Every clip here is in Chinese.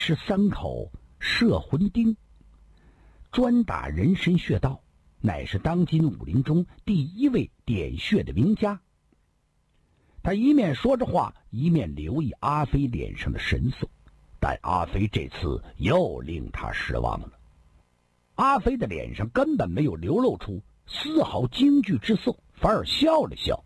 是3口摄魂钉，专打人参穴道，乃是当今武林中第一位点穴的名家。他一面说着话，一面留意阿飞脸上的神色，但阿飞这次又令他失望了。阿飞的脸上根本没有流露出丝毫惊惧之色，反而笑了笑。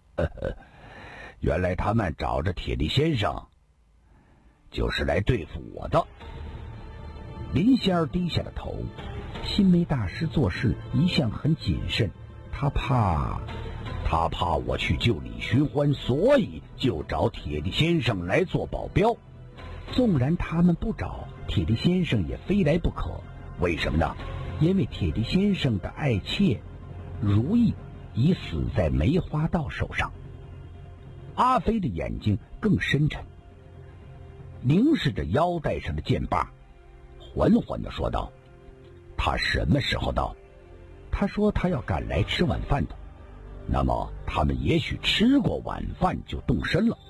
原来他们找着铁力先生就是来对付我的。林仙儿低下了头，新梅大师做事一向很谨慎，他怕我去救李寻欢，所以就找铁力先生来做保镖。纵然他们不找，铁力先生也非来不可。为什么呢？因为铁力先生的爱妾如意已死在梅花道手上。阿飞的眼睛更深沉，凝视着腰带上的剑把，缓缓地说道：他什么时候到？他说他要赶来吃晚饭的。那么他们也许吃过晚饭就动身了。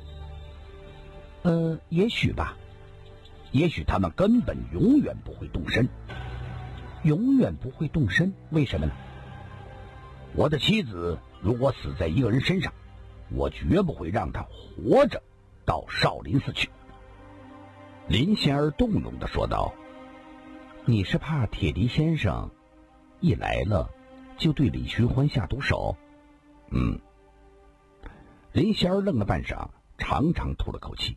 也许吧。也许他们根本永远不会动身。永远不会动身？为什么呢？我的妻子如果死在一个人身上，我绝不会让她活着到少林寺去。林仙儿动容地说道：你是怕铁笛先生一来了就对李寻欢下毒手？林仙儿愣了半晌，长长吐了口气。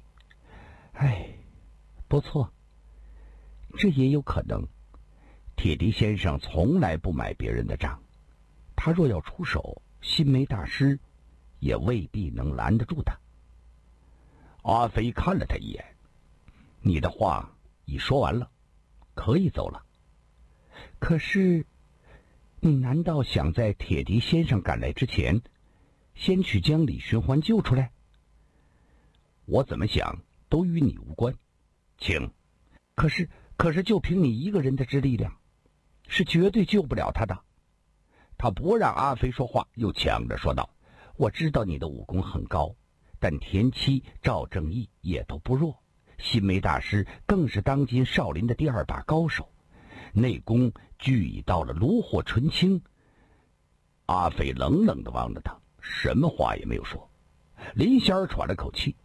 不错，这也有可能。铁笛先生从来不买别人的账，他若要出手，新梅大师也未必能拦得住他。阿飞看了他一眼：你的话已说完了，可以走了。可是你难道想在铁笛先生赶来之前先去将李寻欢救出来？我怎么想都与你无关，请。可是就凭你一个人的之力量，是绝对救不了他的。他不让阿飞说话，又抢着说道：我知道你的武功很高，但田七、赵正义也都不弱，新梅大师更是当今少林的第2把高手，内功俱已到了炉火纯青。阿飞冷冷地望着他，什么话也没有说。林仙儿喘了口气：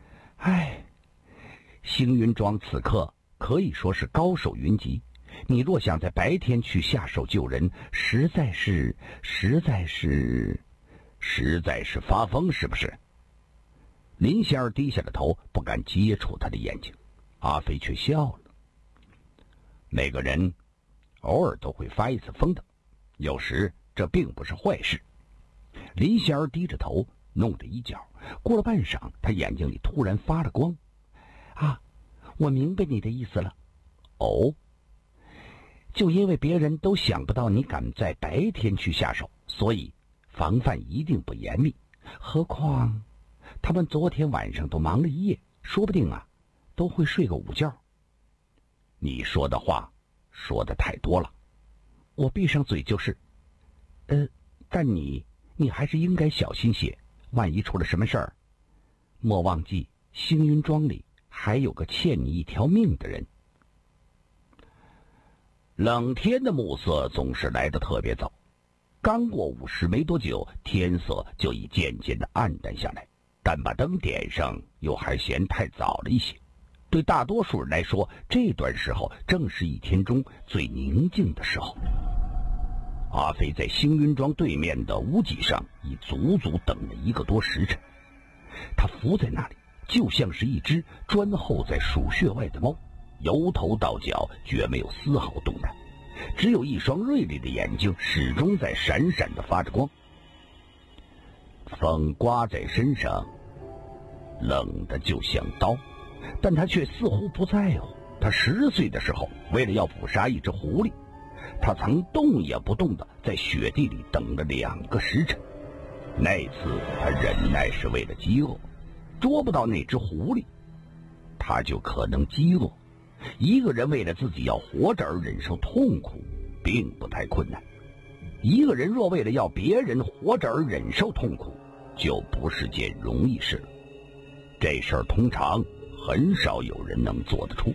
星云庄此刻可以说是高手云集，你若想在白天去下手救人，实在是发疯，是不是？林仙儿低下了头，不敢接触他的眼睛。阿飞却笑了。每个人偶尔都会发一次疯的，有时这并不是坏事。林仙儿低着头弄着衣角，过了半晌，他眼睛里突然发了光。我明白你的意思了。就因为别人都想不到你敢在白天去下手，所以防范一定不严密。何况他们昨天晚上都忙了一夜，说不定都会睡个午觉。你说的话说的太多了。我闭上嘴就是。但你还是应该小心些，万一出了什么事儿，莫忘记星云庄里还有个欠你一条命的人。冷天的暮色总是来得特别早，刚过午时没多久，天色就已渐渐的暗淡下来，但把灯点上又还嫌太早了一些。对大多数人来说，这段时候正是一天中最宁静的时候。阿飞在星云庄对面的屋脊上已足足等了1个多时辰，他伏在那里，就像是一只专候在鼠穴外的猫，由头到脚绝没有丝毫动弹，只有一双锐利的眼睛始终在闪闪地发着光。风刮在身上，冷得就像刀，但他却似乎不在乎。他10岁的时候，为了要捕杀一只狐狸，他曾动也不动地在雪地里等了2个时辰。那次他忍耐是为了饥饿，捉不到那只狐狸，他就可能饥饿。一个人为了自己要活着而忍受痛苦，并不太困难。一个人若为了要别人活着而忍受痛苦，就不是件容易事了。这事儿通常很少有人能做得出。